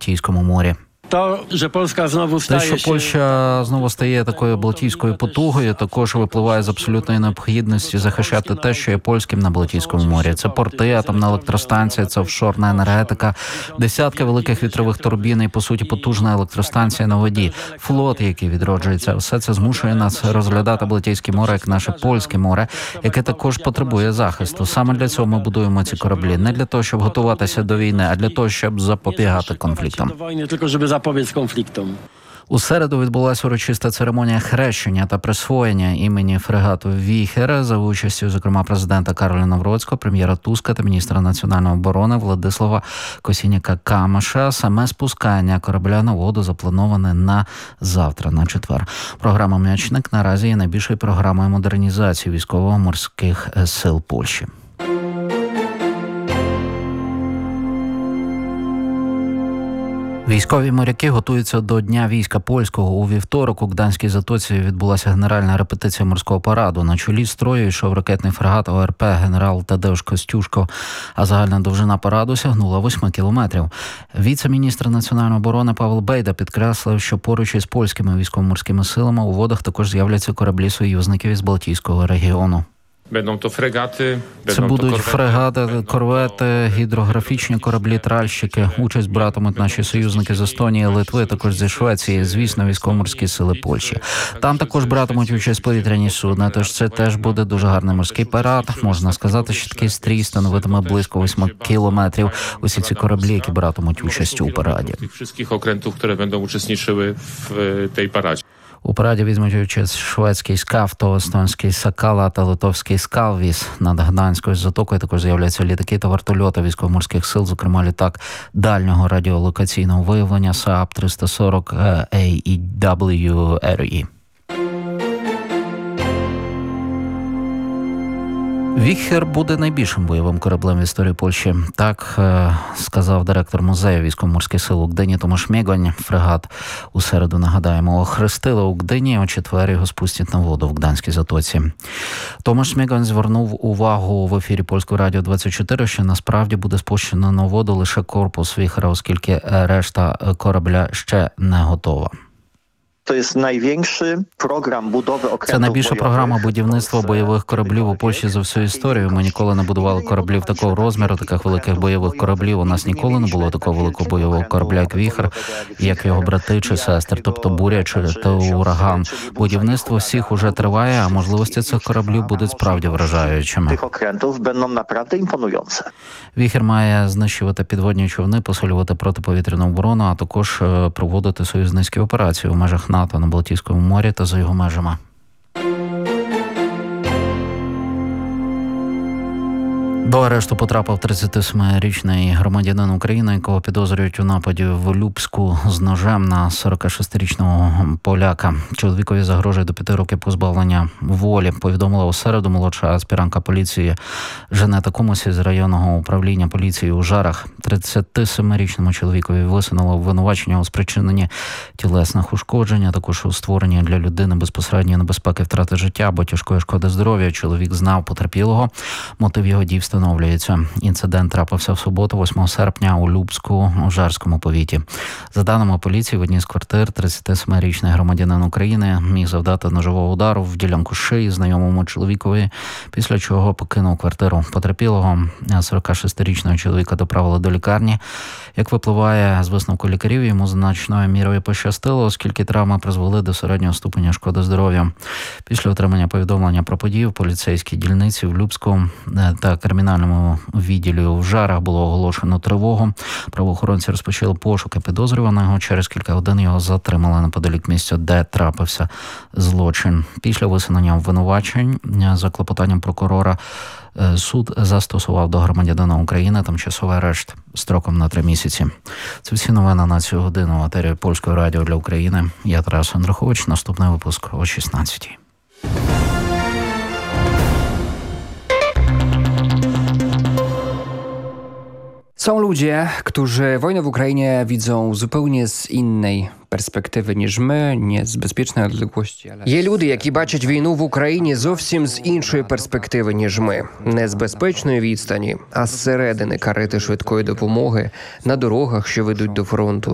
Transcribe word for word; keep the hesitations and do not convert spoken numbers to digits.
Балтійському морі. То, що Польська знову стає... Те, що Польща знову стає такою балтійською потугою, також випливає з абсолютної необхідності захищати те, що є польським на Балтійському морі. Це порти, атомна електростанція, це офшорна енергетика, десятки великих вітрових турбін і, по суті, потужна електростанція на воді, флот, який відроджується. Все це змушує нас розглядати Балтійське море як наше польське море, яке також потребує захисту. Саме для цього ми будуємо ці кораблі. Не для того, щоб готуватися до війни, а для того, щоб запобігати конфліктам. Zapowiedz konfliktom. У середу відбулася урочиста церемонія хрещення та присвоєння імені фрегату «Віхер» за участю, зокрема, президента Кароля Навроцького, прем'єра Туска та міністра національної оборони Владислава Косіняка-Камеша. Саме спускання корабля на воду заплановане на завтра, на четвер. Програма «М'ячник» наразі є найбільшою програмою модернізації військово-морських сил Польщі. Військові моряки готуються до Дня війська польського. У вівторок у Гданській затоці відбулася генеральна репетиція морського параду. На чолі строю йшов ракетний фрегат О Р П «Генерал Тадеуш Костюшко», а загальна довжина параду сягнула восьми кілометрів. Віце-міністр національної оборони Павел Бейда підкреслив, що поруч із польськими військово-морськими силами у водах також з'являться кораблі союзників із Балтійського регіону. Це будуть фрегати, корвети, гідрографічні кораблі, тральщики. Участь братимуть наші союзники з Естонії, Литви, також зі Швеції, звісно, військово-морські сили Польщі. Там також братимуть участь повітряні судна, тож це теж буде дуже гарний морський парад. Можна сказати, що такий стрій становитиме близько восьми кілометрів. Усі ці кораблі, які братимуть участь у параді. Всіх окрентів, які будуть учасничили в цій параді. У параді візьмуть участь шведський «Скафто», естонський «Сакала» та литовський «Скалвіс». Над Гданською затокою також з'являються літаки та вертольоти військово-морських сил, зокрема літак дальнього радіолокаційного виявлення СААП триста сорок ей і дабл ю ар і. «Віхер» буде найбільшим бойовим кораблем в історії Польщі. Так е, сказав директор музею військово-морських сил у Гдині Томаш Мєгонь. Фрегат у середу, нагадаємо, охрестили у Гдині, у четвер його спустять на воду в Гданській затоці. Томаш Мєгонь звернув увагу в ефірі Польського радіо двадцять чотири, що насправді буде спущено на воду лише корпус «Віхера», оскільки решта корабля ще не готова. To jest największy program budowy okrętów. Це найбільша програма будівництва бойових кораблів у Польщі за всю історію. Ми ніколи не будували кораблів такого розміру, таких великих бойових кораблів. У нас ніколи не було такого великого бойового корабля, як «Віхер», як його брати чи сестри, тобто «Буря» чи «Ураган». Будівництво всіх уже триває, а можливості цих кораблів будуть справді вражаючими. Тих okrętów będą naprawdę imponujące. «Віхер» має знищувати підводні човни, посилювати протиповітряну оборону, а також проводити союзницькі операції у межах НАТО на Балтійському морі та за його межами. До арешту потрапив тридцятисемирічний громадянин України, якого підозрюють у нападі в Любську з ножем на сорокашестирічного поляка. Чоловікові загрожує до п'яти років позбавлення волі, повідомила у середу молодша аспірантка поліції Женета Кумусі з районного управління поліції у Жарах. тридцятисемирічному чоловікові висунуло обвинувачення у спричиненні тілесних ушкоджень, а також у створенні для людини безпосередньої небезпеки втрати життя або тяжкої шкоди здоров'я. Чоловік знав потерпілого. Мотив його дій встановлюється. Інцидент трапився в суботу, восьмого серпня, у Любську, у Жарському повіті. За даними поліції, в одній з квартир тридцятисемирічний громадянин України міг завдати ножового удару в ділянку шиї знайомому чоловікові, після чого покинув квартиру потерпілого. сорокашестирічного чоловіка доправили до лікарні. Як випливає з висновку лікарів, йому значною мірою пощастило, оскільки травми призвели до середнього ступеня шкоди здоров'я. Після отримання повідомлення про подію в поліцейській дільниці в Любську та кримінальному відділі в Жарах було оголошено тривогу. Правоохоронці розпочали пошуки підозрюваного. Через кілька годин його затримали неподалік місця, де трапився злочин. Після висунення обвинувачень за клопотанням прокурора суд застосував до громадянина України тимчасовий арешт строком на три місяці. Це всі новини на цю годину в етері Польського радіо для України. Я Тарас Андрухович. Наступний випуск о шістнадцятій. Są ludzie, którzy wojnę w Ukrainie widzą zupełnie z innej перспективи, ніж ми, не з безпечної odległości. Але... Є люди, які бачать війну в Україні зовсім з іншої перспективи, ніж ми. Не з безпечної відстані, а зсередини карети швидкої допомоги на дорогах, що ведуть до фронту.